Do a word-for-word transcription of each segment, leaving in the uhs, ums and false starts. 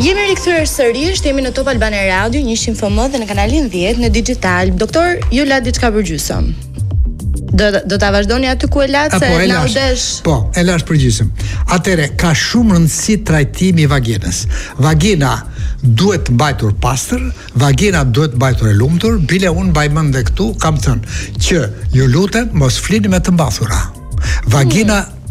Jemi rikthyer sërish, jemi në Top Albania Radio, një shim F M dhe në kanalin dhjetë në digital. Doktor, ju la diçka për gjysëm. Do do ta vazhdoni aty ku e latë se na u desh. Po, e lash për gjysëm. Atëre ka shumë rëndësi trajtimi i vaginës. Vagina duhet mbajtur pastër, vagina duhet mbajtur e lumtur. Bile unë mbaj mend dhe këtu kam thënë që ju lutem mos flini me të mbathura. Vagina hmm.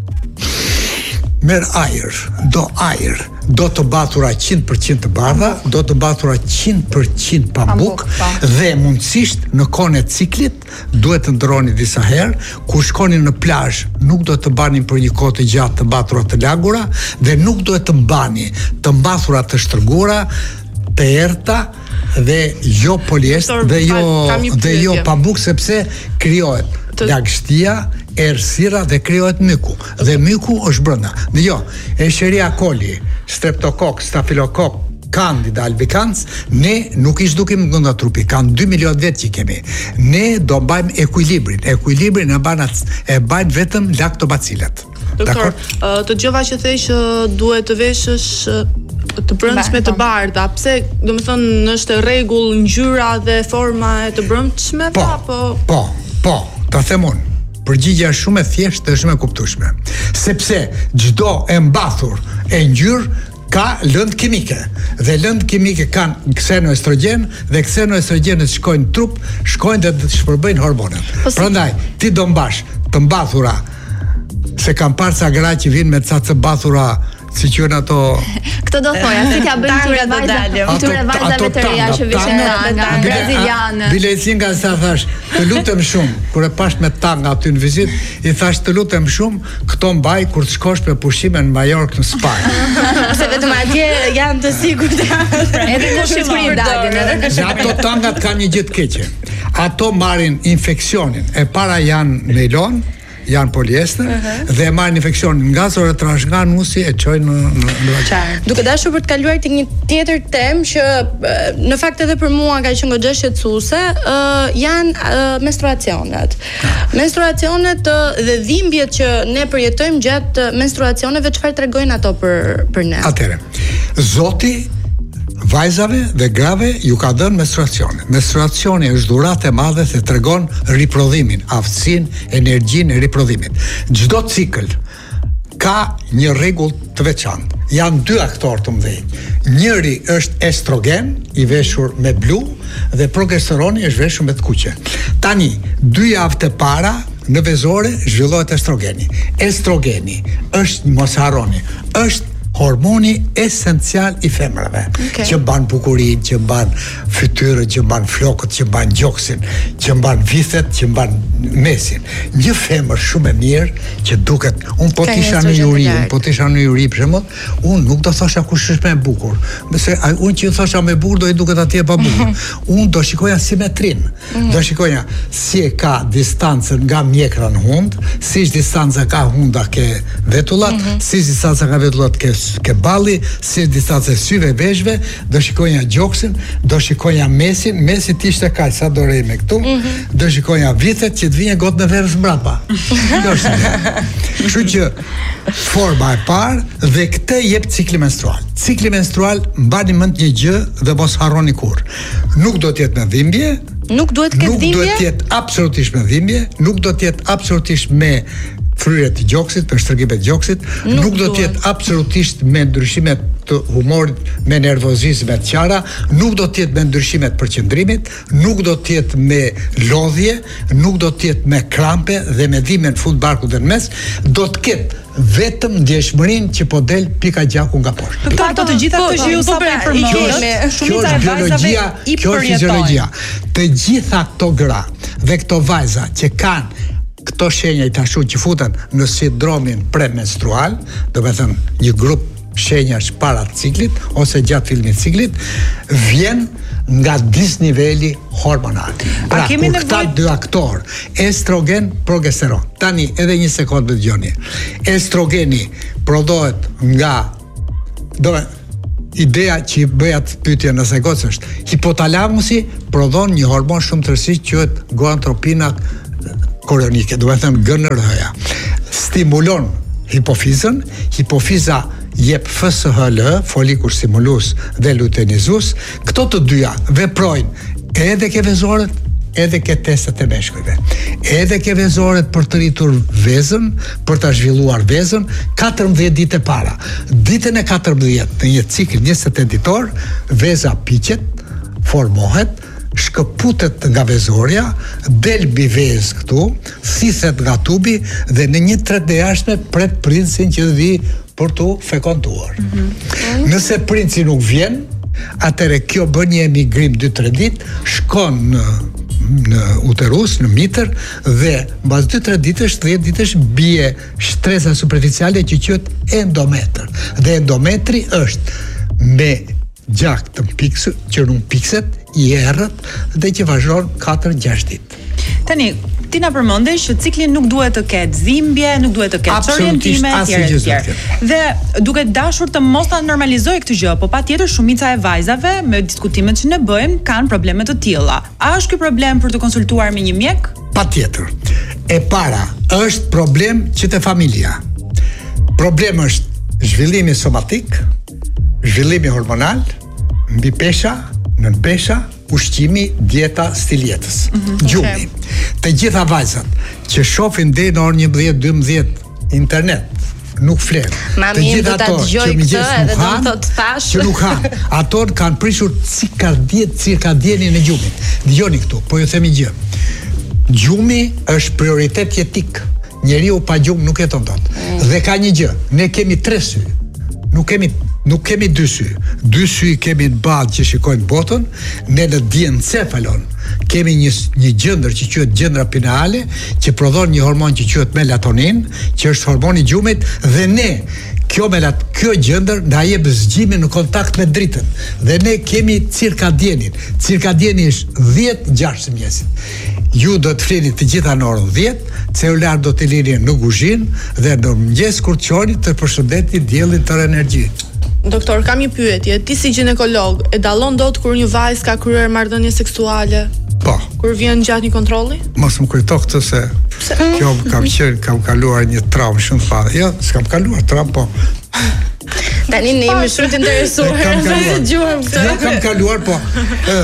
merr ajër, do ajër, do të mbathura njëntë përqind të bardha, do të mbathura njëntë përqind pambuk dhe mundësisht në kohën e ciklit duhet të ndroni disa herë, kur shkoni në plazh nuk do të mbani për një kohë të gjatë të mbathura të lagura dhe nuk duhet të mbani të mbathura të shtrëngura, të errta dhe jo poliester dhe jo dhe jo pambuk sepse krijohet lagështia, errësira dhe krijohet myku. Dhe myku është brenda. Dhe jo, Escherichia coli, Streptococcus, Staphylococcus, Candida albicans, ne nuk i zhdukim nga trupi, kanë dy milion vjet që kemi. Ne do mbajmë ekuilibrin. Ekuilibrin e bën e bajnë vetëm laktobacilet. Doktor, të dëgjova që thej që duhet të veshësh të brendshme të bardha. Pse, domethënë, është e rregull ngjyra dhe forma e të brendshme po, apo? Po, po, ta them unë. Përgjigjja është shumë e thjeshtë dhe shumë e kuptueshme. Sepse çdo e mbathur e ngjyrë ka lëndë kimike dhe lëndë kimike kanë ksenoestrogen dhe ksenoestrogenet shkojnë në trup, shkojnë dhe të shpërbëjnë hormonet. Prandaj ti do mbash të mbathura, se kam parë sa gra që vinë me ca të mbathura si qënë ato... Këtë do thoja, si t'ja bëjmë këture vajza, këture vajzave të reja që vishin tanga, braziliane. Bilecin nga sa thash, të lutem shumë, kur e pash me tanga aty në vizit, i thash të lutem shumë, këto mbaj kur të shkosh për pushime në Majorkë në Spanjë. Se vetëm atje janë të sigurt. Edhe në Shqipëri dalin, edhe në Shqipëri. Ato tangat kanë një gjë të keqe. Ato marrin infeksionin. E para janë nylon, janë poliester uh -huh. dhe marrin infeksionin nga zore trash nga nusi e çojnë në në, në vagjinë. Duke dashur për të kaluar tek një tjetër temë që në fakt edhe për mua ka qenë goxha shqetësuese, uh, janë uh, menstruacionet. Uh. Menstruacionet uh, dhe dhimbjet që ne përjetojmë gjatë menstruacioneve, çfarë tregojnë ato për për ne? Atëre. Zoti vajzave dhe grave ju ka dhënë menstruacione. Menstruacioni është dhuratë e madhe që tregon riprodhimin, aftësinë, energjinë e riprodhimit. Çdo cikël ka një rregull të veçantë. Janë dy aktorë të mëdhenj. Njëri është estrogen, i veshur me blu, dhe progesteroni është veshur me të kuqe. Tani, dy javë të para në vezore zhvillohet estrogeni. Estrogeni është, mos harroni, është hormoni esencial i femrave, okay. që mban bukurinë, që mban fytyrën, që mban flokët, që mban gjoksin, që mban vithet, që mban mesin. Një femër shumë e mirë që duket, un po tisha në uri, un po tisha në uri për shembull, un nuk do thosha kush është më e bukur. Nëse un që thosha më e bukur do i duket atje pa bukur. Un do shikoja simetrinë. Mm-hmm. Do shikoja si e ka distancën nga mjekra në hund, si është distanca ka hunda ke vetullat, mm-hmm. si është distanca ka vetullat ke ke balli, si distancë syve e veshve, do shikoja gjoksin, do shikoja mesin, mesi ti ishte kaq sa do rej me këtu, mm-hmm. do shikoja vitet që të vijnë gotë në verës mbrapa. Kjo është. Kështu që forma e parë dhe këtë jep cikli menstrual. Cikli menstrual mbani mend një gjë dhe mos harroni kurrë. Nuk do të jetë me dhimbje, nuk duhet të ketë dhimbje, nuk do të jetë absolutisht me dhimbje, nuk do të jetë absolutisht me fryrje të gjoksit, për shtrëngime të gjoksit, nuk, nuk do të jetë absolutisht me ndryshime të humorit, me nervozizme të qara, nuk do të jetë me ndryshime të përqendrimit, nuk do të jetë me lodhje, nuk do të jetë me krampe dhe me dhimbje në fund barku dhe në mes, do të ketë vetëm ndjeshmërinë që po del pika gjaku nga poshtë. Këto ato të gjitha këto që ju sapo e përmendët, shumica e vajzave i përjetojnë. Të gjitha këto gra dhe këto vajza që kanë këto shenja i tashu që futen në sindromin premenstrual, do me thënë një grup shenjash para ciklit ose gjatë fillimit ciklit, vjen nga disniveli hormonal. Pra, kur këta dy aktor, estrogen, progesteron. Tani, edhe një sekundë të dëgjoni. Estrogeni prodhohet nga, do me, ideja që i bëjat pyetje nëse gocë është, hipotalamusi prodhon një hormon shumë të rëndësishëm që quhet goantropina koronike, do të thënë G N R H-ja. Stimulon hipofizën, hipofiza jep F S H L, folikur stimulus dhe luteinizus, këto të dyja veprojnë edhe ke vezorët, edhe ke testet e meshkujve, edhe ke vezoret për të rritur vezën, për të zhvilluar vezën, katërmbëdhjetë ditë e para. Ditën e katërmbëdhjetë, në një cikël njëzet e të ditor, veza piqet, formohet, shkëputet nga vezorja, del mbi vezë këtu, thithet nga tubi dhe në një tret të jashtme pret princin që vi për të fekontuar. Mm-hmm. Nëse princi nuk vjen, atëre kjo bën një emigrim dy tre ditë, shkon në në uterus, në mitër dhe mbas dy tre ditësh, dhjetë ditësh bie shtresa superficiale që quhet endometër. Dhe endometri është me gjak të piksu, që nuk pikset, i errët dhe që vazhdon katër gjashtë ditë. Tani, ti na përmende që cikli nuk duhet të ketë dhimbje, nuk duhet të ketë orientime etj etj. Dhe duke dashur të mos ta normalizoj këtë gjë, po patjetër shumica e vajzave me diskutimet që ne bëjmë kanë probleme të tilla. A është ky problem për të konsultuar me një mjek? Patjetër. E para është problem që te familja. Problem është zhvillimi somatik, zhvillimi hormonal, mbi pesha, nën pesha, ushqimi, dieta, stil jetës. Mm-hmm, gjumi. Okay. Të gjitha vajzat që shohin deri në orën njëmbëdhjetë dymbëdhjetë internet, nuk flen. Të gjitha ato që mëngjes nuk kanë, që nuk kanë, ato kanë prishur cikardien, cirkadienin e gjumit. Dgjoni këtu, po ju themi gjë. Gjumi është prioritet jetik. Njeriu pa gjumë nuk jeton dot. Mm. Dhe ka një gjë, ne kemi tre sy. Nuk kemi Nuk kemi dy sy. Dy sy kemi në badë që shikojnë botën, ne në diencefalon kemi një një gjendër që quhet gjendra pineale, që prodhon një hormon që quhet melatonin, që është hormoni i gjumit dhe ne kjo melat kjo gjendër na jep zgjimin në kontakt me dritën. Dhe ne kemi cirkadienin. Cirkadieni është dhjetë gjashtë mëngjesit. Ju do të flini të gjitha në orën dhjetë, celular do të lini në kuzhinë dhe në mëngjes kur të çoni të përshëndetni diellin tër energji. Doktor, kam një pyetje. Ti si ginekolog, e dallon dot kur një vajzë ka kryer marrëdhënie seksuale? Po. Kur vjen gjatë një kontrolli? Mos më kujto këtë se Pse? Kjo kam qenë, kam kaluar një traumë shumë të madhe. Jo, s'kam kaluar traumë, po. Tani ne jemi shumë të interesuar. Kam kaluar. Jo, kam kaluar, po. Ë,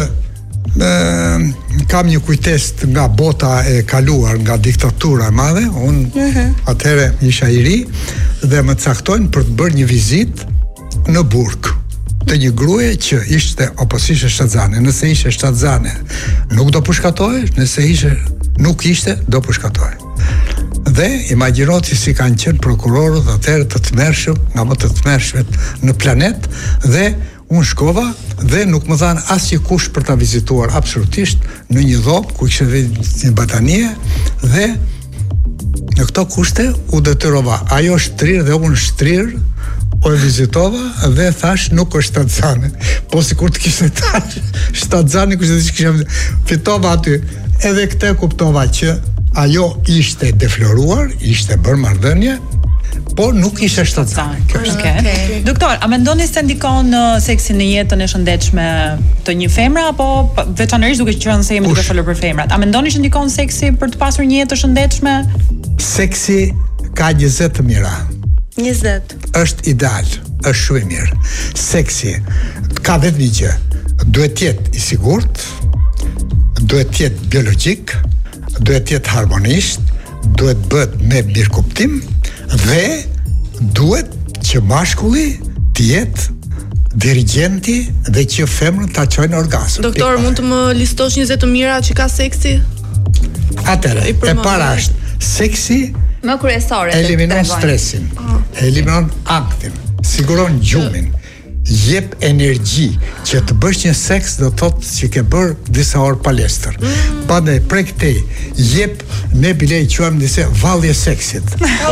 ë kam një kujtesë nga bota e kaluar, nga diktatura e madhe. Unë uh-huh. atëherë isha i ri dhe më caktojnë për të bërë një vizitë në burg të një gruaje që ishte opozishe shtatzane. Nëse ishte shtatzane, nuk do përshkatohej, nëse ishte nuk ishte, do përshkatohej. Dhe imagjinoti si kanë qenë prokurorët atëherë të tmerrshëm, nga më të tmerrshmet në planet, dhe unë shkova dhe nuk më dhanë asnjë kush për ta vizituar absolutisht në një dhomë ku kishte një batanie dhe në këto kushte u detyrova. Ajo shtrir dhe unë shtrir o e vizitova dhe thash nuk është shtatzane. Po sikur të kishte thash shtatzane, kushte të kisha fitova aty. Edhe këtë kuptova që ajo ishte defloruar, ishte bërë marrëdhënie, po nuk ishte shtatzane. Kjo është. Okay. Okay. Doktor, a mendoni se ndikon uh, seksi në jetën e shëndetshme të një femre apo veçanërisht duke qenë se jemi duke folur për femrat? A mendoni që ndikon seksi për të pasur një jetë të shëndetshme? Seksi ka njëzet të mira. njëzet Është ideal, është shumë i mirë. Seksi ka vetëm një gjë. Duhet të jetë i sigurt, duhet të jetë biologjik, duhet të jetë harmonisht, duhet bëhet me mirëkuptim dhe duhet që mashkulli të jetë dirigjenti dhe që femrën ta çojnë orgazm. Doktor, mund të më listosh njëzet të mira që ka seksi? Atëherë, e para është seksi më kryesore. Eliminon stresin, oh. eliminon aktin, siguron gjumin, jep energji. Që të bësh një seks do të thotë që ke bërë disa orë palestër. Mm. Pandaj prej këtej jep, ne bile i quajmë disa vallje seksit.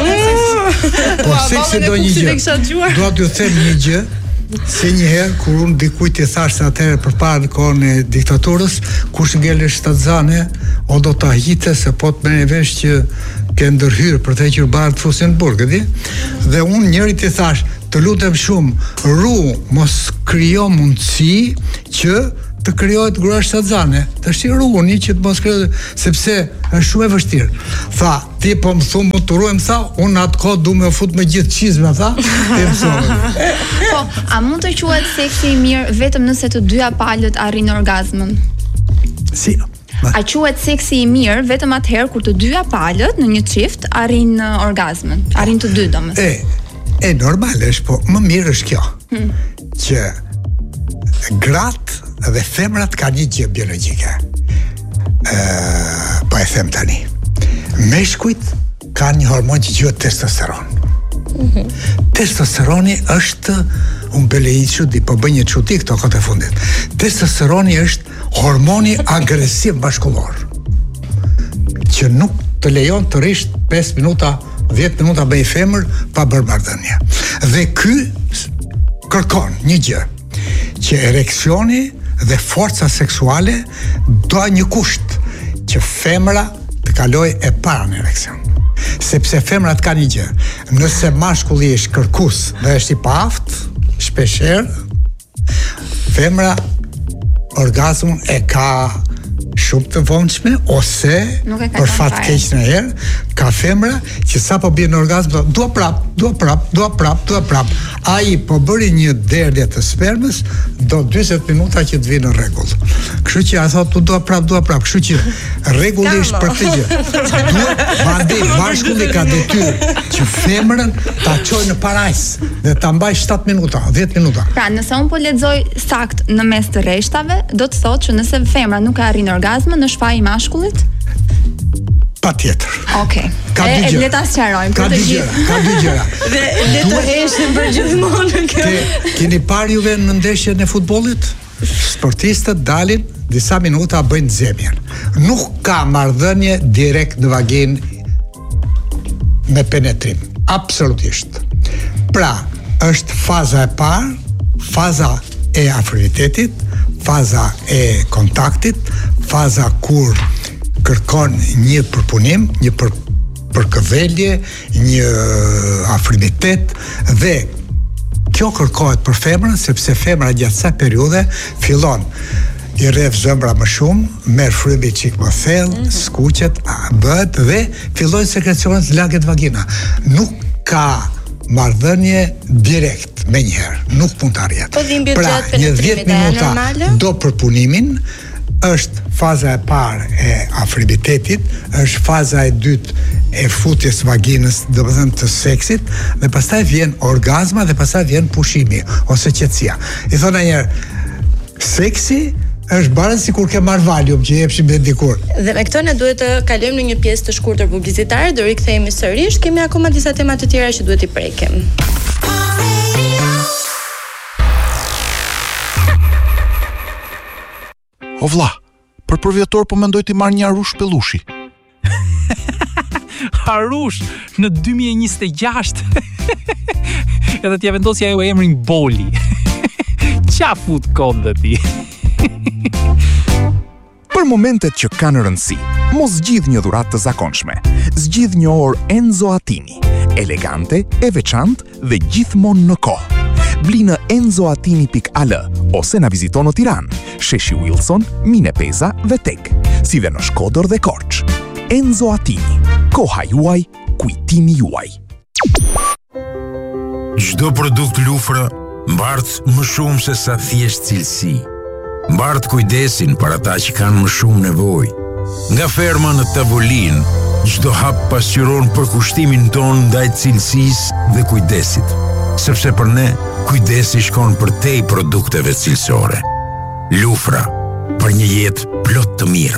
Po seksi do një gjë. Do t'ju them një gjë. Si një herë kur unë dikujt i thash se atëherë përpara në kohën e diktaturës, kush ngele shtatzane o do ta hiqte se po të merrni vesh që ke ndërhyrë për të hequr barë të fusin në burg, e di? Dhe unë njërit i thash, të lutem shumë, ru mos krijo mundësi që të krijohet grua shtatzane, të shiruni që të mos krijohet, sepse është shumë e vështirë. Tha, ti po më thumë, më turuem, tha, unë atë kohë du me fut me gjithë qizme, tha, e mësove. Po, a mund të quhet seksi i mirë vetëm nëse të dyja palët arrin orgazmën? Si? A quhet seksi i mirë vetëm atëherë kur të dyja palët në një çift arrin orgazmën, arrin të dy domethënë. E, e normale është, po më mirë është kjo. Hmm. Që gratë dhe femrat ka një gjë biologjike. Uh, po e them tani. Meshkujt ka një hormon që quhet testosteron. Mm-hmm. Testosteroni është un belejçu di po bën një çuti këto kohë të fundit. Testosteroni është hormoni agresiv bashkullor. Që nuk të lejon të rish pesë minuta, dhjetë minuta me një femër pa bërë marrëdhënie. Dhe ky kërkon një gjë, që ereksioni dhe forca seksuale do një kusht që femra të kaloj e para në ereksion. Sepse femrat ka një gjë, nëse mashkulli është kërkus dhe është i paaft, shpesher, femra orgazmun e ka shumë të vonshme, ose për fat keq në herë, ka femra që sa po bie në orgazm, dua prap, dua prap, dua prap, dua prap. Ai po bëri një derdhje të spermës, do dyzet minuta që të vinë në rregull. Kështu që ai thotë, dua prap, dua prap. Kështu që rregulli është për të gjë. Duhet mandej bashkulli ka detyrë që femrën ta çojë në parajsë dhe ta mbaj shtatë minuta, dhjetë minuta. Pra, nëse un po lexoj sakt në mes të rreshtave, do të thotë që nëse femra nuk e arrin orgazmën, është faji i mashkullit? Patjetër. Okej. Ka dy gjëra. Le ta sqarojmë për të gjithë. Ka dy gjëra. Dhe le të heshim për gjithmonë kjo. Keni parë juve në ndeshjen e futbollit? Sportistët dalin disa minuta bëjnë zemjen. Nuk ka marrëdhënie direkt në vaginë me penetrim. Absolutisht. Pra, është faza e parë, faza e afrinitetit, faza e kontaktit, faza kur kërkon një përpunim, një për, përkëdhelje, një afrimitet, dhe kjo kërkohet për femrën, sepse femra gjatë kësaj periudhe fillon i rreth zëmbra më shumë, merr frymi çik më thellë, mm-hmm. skuqet, bëhet dhe fillojnë sekrecionet lagët vagina. Nuk ka marrëdhënie direkt me njëherë, nuk mund të arjet. Po dhimbjet pra, gjatë penetrimit një dhjetë minuta do përpunimin, është faza e parë e afrimitetit, është faza e dytë e futjes vaginës, do të thënë të seksit, dhe pastaj vjen orgazma dhe pastaj vjen pushimi ose qetësia. I thonë njëherë, seksi është barën sikur ke marr Valium që jepshim dhe dikur. Dhe me këtë ne duhet të kalojmë në një pjesë të shkurtër publicitare, do rikthehemi sërish, kemi akoma disa tema të tjera që duhet i prekim. O vlla, për përvjetor po mendoj t'i marr një arush pellushi. Arush në dy mijë e njëzet e gjashtë. Edhe t'ja vendosja ajo emrin Boli. Qa fut kod dhe ti? Për momentet që kanë rëndësi, mos zgjidh një dhuratë të zakonshme. Zgjidh një orë Enzo Attini, elegante, e veçantë dhe gjithmonë në kohë. Bli në enzoatini pikë a l ose na vizito në Tiranë, Sheshi Wilson, Mine Peza dhe Tek, si dhe në Shkodër dhe Korç. Enzo Attini, koha juaj, kujtimi juaj. Çdo produkt Lufra mbart më shumë se sa thjesht cilësi. Mbart kujdesin për ata që kanë më shumë nevojë. Nga ferma në tavolinë, çdo hap pasqyron përkushtimin ton ndaj cilësisë dhe kujdesit. Sepse për ne, kujdesi shkon për tej produkteve cilësore. Lufra, për një jetë plot të mira.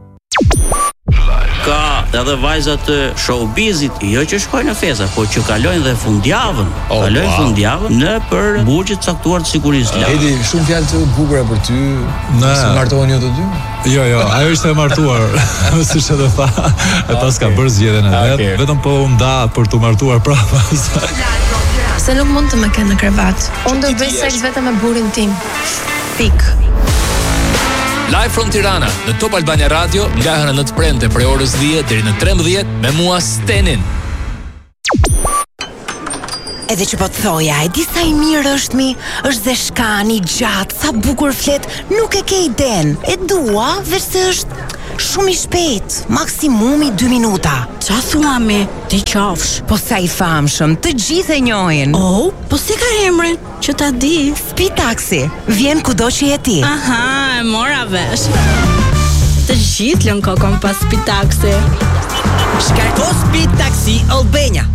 Ka edhe vajzat të showbizit, jo që shkojnë në festa, po që kalojnë dhe fundjavën. Oh, kalojnë wow. fundjavën në për burgjet caktuar të sigurisë lart. Edi, shumë fjalë të bukura për ty. Ne si martohen jo të dy? Jo, jo, ajo ishte e martuar, siç e tha. E pas ka bërë zgjedhjen e vet, vetëm po u nda për të martuar prapë. Se nuk mund të më kenë në krevat. Unë do bëj seks vetëm me burrin tim. Pik. Live from Tirana, në Top Albania Radio, nga hëna në të premte prej orës dhjetë deri në trembëdhjetë me mua Stenin. Edhe që po të thoja, e di sa i mirë është mi, është dhe shkani, gjatë, sa bukur flet, nuk e ke iden. E dua, veç se është shumë i shpejt, maksimumi dy minuta. Qa thua mi, ti qafsh? Po sa i famshëm, të gjithë e njohin. Oh, po si ka emrin, që ta di? Speed Taxi, vjen kudo që je ti. Aha, e mora vesh. Të gjithë lën kokon pas Speed Taxi. Shkarko Speed Taxi Albania.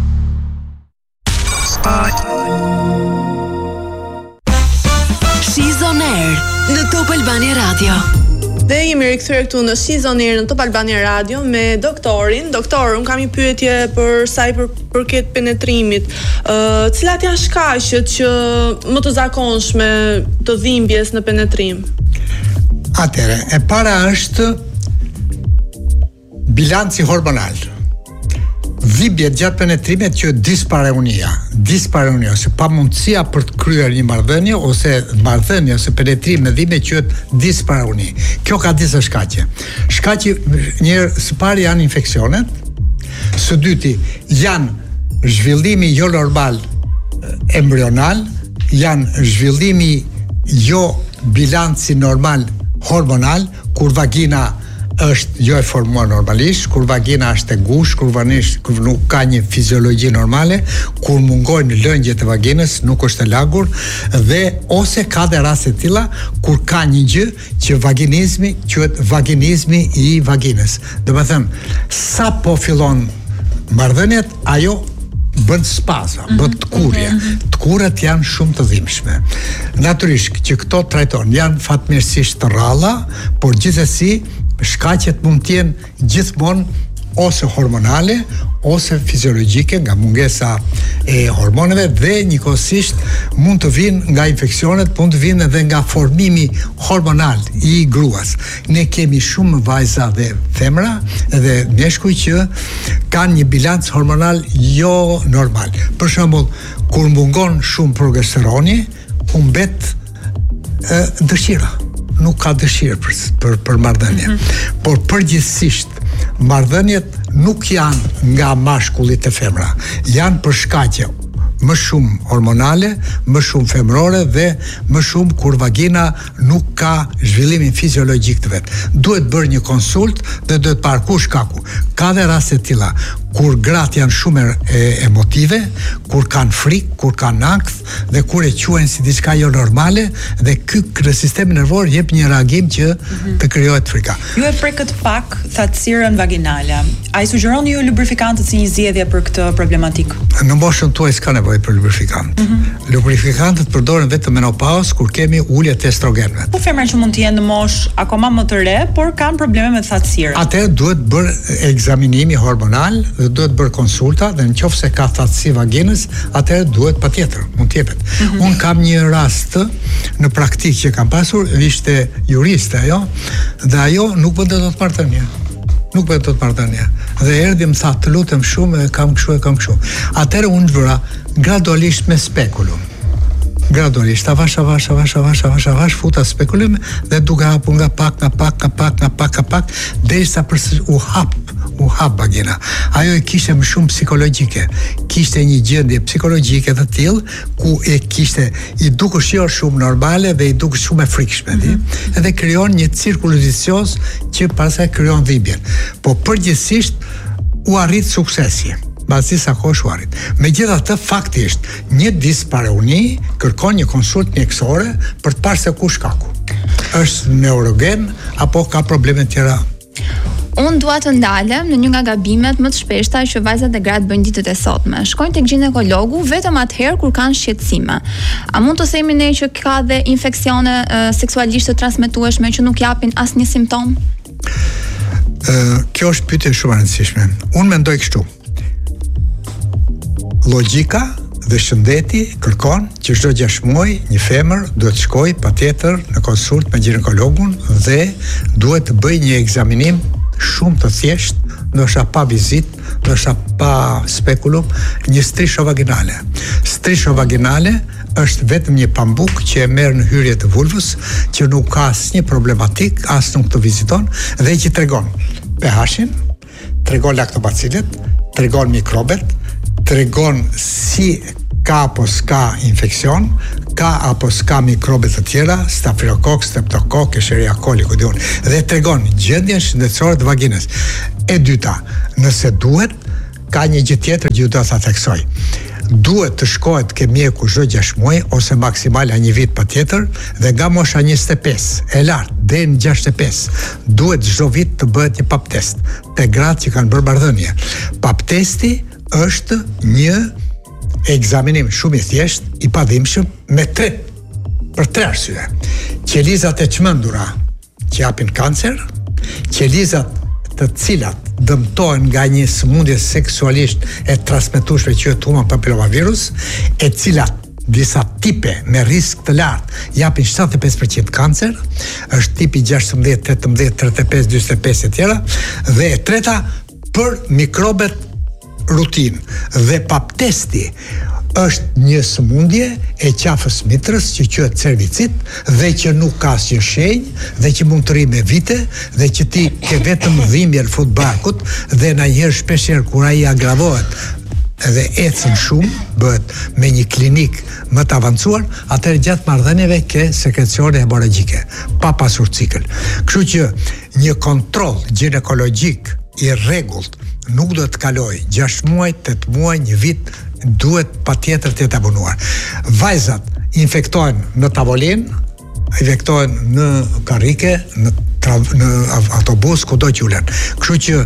She's on Air në Top Albania Radio. Dhe jemi rikthyer këtu në She's on Air në Top Albania Radio me doktorin. Doktor, un kam një pyetje për sa i për, përket penetrimit. Ë, uh, cilat janë shkaqet që më të zakonshme të dhimbjes në penetrim? Atëre, e para është bilanci hormonal. Dhimbje gjatë penetrimit që dispareunia, dispareunia ose pamundësia për të kryer një marrëdhënie ose marrëdhënie ose penetrim me dhimbje quhet dispareuni. Kjo ka disa shkaqe. Shkaqi një së pari janë infeksionet, së dyti janë zhvillimi jo normal embrional, janë zhvillimi jo bilanci normal hormonal, kur vagina është jo e formuar normalisht, kur vagina është e ngushtë, kur vanisht, kur nuk ka një fiziologji normale, kur mungojnë lëngjet e vaginës, nuk është e lagur, dhe ose ka dhe raste të tilla kur ka një gjë që vaginizmi quhet vaginizmi i vaginës. Do të thënë, sa po fillon marrëdhëniet, ajo bën spazma, bën tkurje. Tkurët janë shumë të dhimbshme. Natyrisht që këto trajton janë fatmirësisht të rralla, por gjithsesi shkaqet mund të jenë gjithmonë ose hormonale ose fiziologjike nga mungesa e hormoneve dhe njëkohësisht mund të vinë nga infeksionet, mund të vinë edhe nga formimi hormonal i gruas. Ne kemi shumë vajza dhe femra dhe meshkuj që kanë një bilanc hormonal jo normal. Për shembull, kur mungon shumë progesteroni, humbet e, dëshira. Nuk ka dëshirë për, për, për marrëdhënie. Mm-hmm. Por përgjithsisht, marrëdhëniet nuk janë nga mashkullit e femra, janë për shkaqe më shumë hormonale, më shumë femrore dhe më shumë kur vagina nuk ka zhvillimin fiziologjik të vet. Duhet bërë një konsult dhe duhet parë ku shkaku. Ka dhe raste të tilla kur gratë janë shumë e, emotive, kur kanë frikë, kur kanë ankth dhe kur e quajnë si diçka jo normale dhe ky në sistemi nervor jep një reagim që mm-hmm. të krijohet frika. Ju e prekët pak thatësirën vaginale. A i sugjeroni ju lubrifikantët si një zgjedhje për këtë problematik? Në moshën tuaj s'ka nevojë për lubrifikant. Mm-hmm. Lubrifikantët përdoren vetëm menopauzë kur kemi ulje të estrogenëve. Po femra që mund të jenë në moshë akoma më të re, por kanë probleme me thatësirën. Atëherë duhet bërë ekzaminimi hormonal dhe duhet bërë konsulta dhe nëse ka thatësi vaginës, atëherë duhet patjetër, mund të jepet. Mm-hmm. Un kam një rast në praktikë që kam pasur, ishte juriste ajo, dhe ajo nuk bënte dot marrëdhënie. Nuk bëhet dot marrëdhënie. Dhe erdhi më tha, të lutem shumë, kam kështu e kam kështu. Atëherë unë zhvëra gradualisht me spekulum. Gradualisht, avash, avash, avash, avash, avash, avash, futa spekulum dhe duke hapur nga pak, nga pak, nga pak, nga pak, nga pak, derisa përsëri u hap, u hap vagina. Ajo e kishte më shumë psikologjike. Kishte një gjendje psikologjike të tillë ku e kishte i dukesh jo shumë normale dhe i dukesh shumë e frikshme, mm-hmm. Edhe krijon një cirkull vicioz që pastaj krijon dhimbjen. Po përgjithsisht u arrit suksesi. Mbas disa kohësh u arrit. Megjithatë, faktikisht, një dispareuni kërkon një konsult mjekësore për të parë se ku shkaku. Është neurogen apo ka probleme tjera? Unë dua të ndalem në një nga gabimet më të shpeshta që vajzat e gratë bëjnë ditët e sotme. Shkojnë tek ginekologu vetëm atëherë kur kanë shqetësime. A mund të themi ne që ka dhe infeksione uh, seksualisht të transmetueshme që nuk japin asnjë simptom? Uh, kjo është pyetje shumë e rëndësishme. Unë mendoj kështu. Logjika dhe shëndeti kërkon që çdo gjashtë muaj një femër duhet të shkojë patjetër në konsult me ginekologun dhe duhet të bëjë një ekzaminim shumë të thjeshtë, ndoshta pa vizitë, ndoshta pa spekulum, një strisho vaginale. Strisho vaginale është vetëm një pambuk që e merr në hyrje të vulvës, që nuk ka asnjë problematik, as nuk të viziton dhe që tregon pH-in, tregon laktobacilet, tregon mikrobet, tregon si ka apo s'ka infeksion, ka apo s'ka mikrobe të tjera, stafilokok, streptokok, Escherichia coli, ku diun, dhe tregon gjendjen shëndetësore të vaginës. E dyta, nëse duhet, ka një gjë tjetër që do ta theksoj. Duhet të shkohet ke mjeku çdo gjashtë muaj ose maksimale një vit patjetër, dhe nga mosha njëzet e pesë e lartë deri në gjashtëdhjetë e pesë duhet çdo vit të bëhet një pap test te gratë që kanë bërë marrëdhënie. Pap testi është një ekzaminim shumë i thjeshtë, i padhimshëm me tre për tre arsye. Qelizat e çmendura që japin kancer, qelizat të cilat dëmtohen nga një sëmundje seksualisht e transmetueshme që quhet human papillomavirus, e cilat disa tipe me risk të lartë japin shtatëdhjetë e pesë përqind kancer, është tipi gjashtëdhjetë, tetëmbëdhjetë, tridhjetë e pesë, dyzet e pesë e tjera, dhe e treta për mikrobet rutinë. Dhe pap testi është një sëmundje e qafës mitrës që quhet cervicit dhe që nuk ka asnjë shenjë dhe që mund të rri me vite dhe që ti ke vetëm dhimbje në fund barkut dhe ndonjëherë shpeshherë kur ai agravohet edhe ecën shumë, bëhet me një klinik më të avancuar, atëherë gjatë marrëdhënieve ke sekrecione hemorragjike, pa pasur cikël. Kështu që një kontroll ginekologjik i rregullt nuk do të kaloj gjashtë muaj, tetë muaj, një vit, duhet patjetër të jetë abonuar. Vajzat infektohen në tavolinë, infektohen në karrike, në, në autobus, kudo që ulen. Kështu që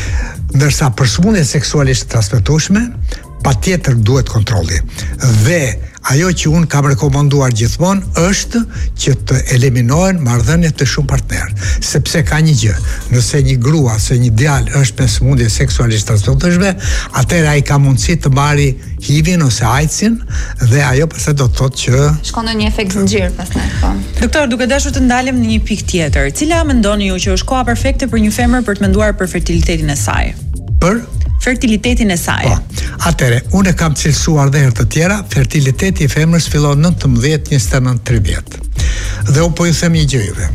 ndërsa për sëmundje seksualisht transmetueshme, patjetër duhet kontrolli. Dhe ajo që unë kam rekomanduar gjithmonë është që të eliminohen marrëdhëniet të shumë partnerë, sepse ka një gjë, nëse një grua ose një djalë është me sëmundje seksualisht transmetueshme, atëherë ai ka mundësi të marrë H I V-in ose AIDS-in dhe ajo pastaj do të thotë që shkon në një efekt zinxhir pastaj. Po. Doktor, duke dashur të ndalem në një pikë tjetër, cila mendoni ju që është koha perfekte për një femër për të menduar për fertilitetin e saj? Për fertilitetin e saj. Po. Atëre, unë kam cilësuar dhe herë të tjera, fertiliteti i femrës fillon nëntëmbëdhjetë, njëzet e nëntë, tridhjetë. Dhe unë po ju them një gjë juve.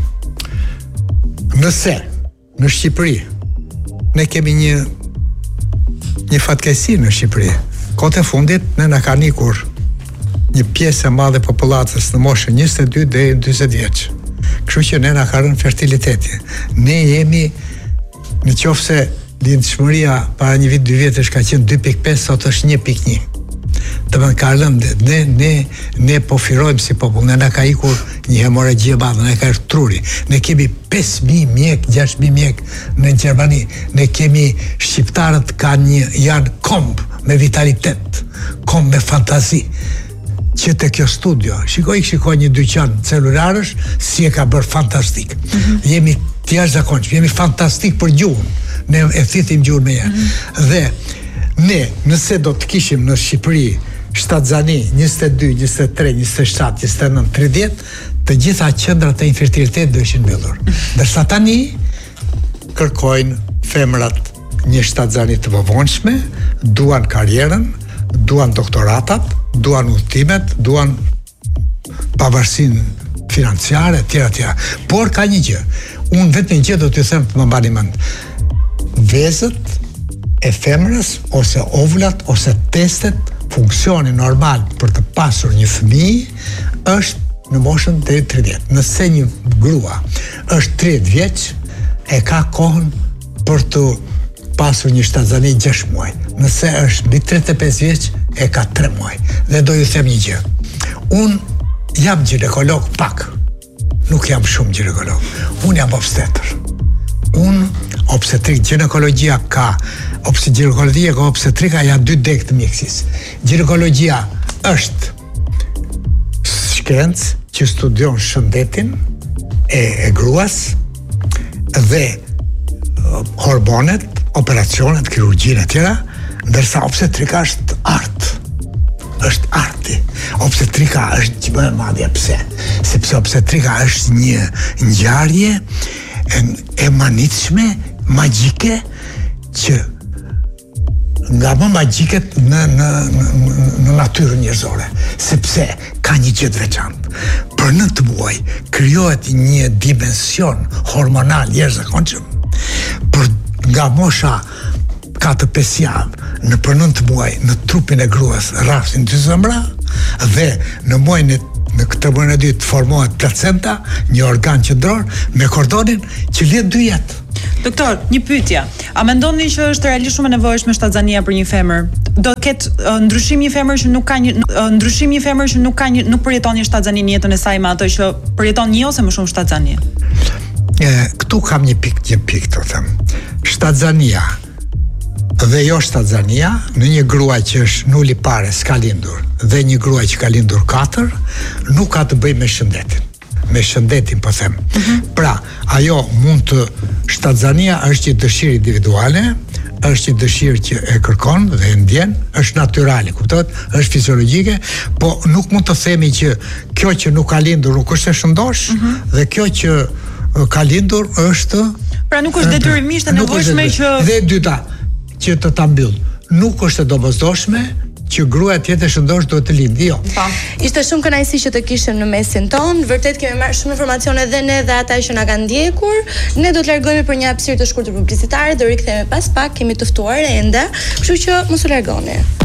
Nëse në Shqipëri ne kemi një një fatkeqësi në Shqipëri, kohët e fundit ne na ka nikur një pjesë e madhe e popullatës në moshën njëzet e dy deri në dyzet vjeç. Kështu që ne na ka rënë fertiliteti. Ne jemi, në qoftë se lindshmëria para një vit, dy vjetësh ka qenë dy pikë pesë, sot është një pikë një. Të më ka lënë, ne, ne, ne po firojmë si popull, ne na ka ikur një hemorragji e madhe, ne ka erë truri. Ne kemi pesë mijë mjek, gjashtë mijë mjek në Gjermani. Ne kemi shqiptarët kanë një, janë komb me vitalitet, komb me fantazi. Që te kjo studio, shikoj, shikoj një dyqan celularësh, si e ka bërë fantastik. Mm-hmm. Jemi të jashtëzakonshëm, jemi fantastik për gjuhën. Ne e thithim gjuhën me ja. Mm-hmm. Dhe ne, nëse do të kishim në Shqipëri shtatzani njëzet e dy, njëzet e tre, njëzet e shtatë, njëzet e nëntë, tridhjetë, të gjitha qendrat e infertilitet do ishin mbyllur. Ndërsa tani kërkojnë femrat një shtatzani të vovonshme, duan karrierën, duan doktoratat, duan udhëtimet, duan pavarësinë financiare, tjera tjera. Por ka një gjë. Unë vetëm një gjë do t'ju them të më mbani mend. Vezët e femrës ose ovullat ose testet, funksioni normal për të pasur një fëmijë është në moshën deri tridhjetë. Nëse një grua është tridhjetë vjeç, e ka kohën për të pasur një shtatzani gjashtë muaj. Nëse është mbi tridhjetë e pesë vjeç, e ka tre muaj. Dhe do ju them një gjë. Unë jam ginekolog pak. Nuk jam shumë ginekolog. Unë jam obstetër. Unë obstetrik, ginekologjia ka Opse ginekologjia ka obstetrika janë dy degë të mjekësisë. Ginekologjia është shkencë që studion shëndetin e, e gruas dhe hormonet, operacionet, kirurgjinë e tjera, ndërsa obstetrika është art. Është arti. Obstetrika është që më e madhja. Pse? Sepse obstetrika është një ngjarje e, e manitshme, magjike, që nga më magjiket në, në, në, në natyrën njerëzore, sepse ka një gjë të veçantë. Për nëntë muaj krijohet një dimension hormonal jashtëzakonshëm. Për nga mosha katër pesë javë në për nëntë muaj në trupin e gruas rrafshin dy zemra dhe në muajin e në këtë muajin e dytë formohet placenta, një organ qendror me kordonin që lidh dy jetë. Doktor, një pyetje. A mendoni që është realisht shumë e nevojshme shtatzania për një femër? Do të ketë uh, ndryshim një femër që nuk ka një uh, ndryshim një femër që nuk ka një nuk përjeton një shtatzani në jetën e saj me ato që përjeton një ose më shumë shtatzani? E, këtu kam një pikë, një pikë të them. Shtatzania dhe jo shtatzania në një grua që është nuli pare s'ka lindur dhe një grua që ka lindur katër nuk ka të bëjë me shëndetin. Me shëndetin po them. Mm-hmm. Pra, ajo mund të shtatzania është një dëshirë individuale, është një dëshirë që e kërkon dhe e ndjen, është natyrale, kuptohet, është fiziologjike, po nuk mund të themi që kjo që nuk ka lindur nuk është e shëndosh, mm-hmm. dhe kjo që ka lindur është pra nuk është detyrimisht e nevojshme që dhe dyta që të ta mbyll. Nuk është e domosdoshme që gruaja tjetër shëndosh duhet të lindë, jo. Po. Ishte shumë kënaqësi që të kishim në mesin ton. Vërtet kemi marrë shumë informacione dhe ne dhe ata që na kanë ndjekur. Ne do të largohemi për një hapësirë të shkurtër publicitare, do rikthehemi pas pak, kemi të ftuar ende, kështu që mos u largoni.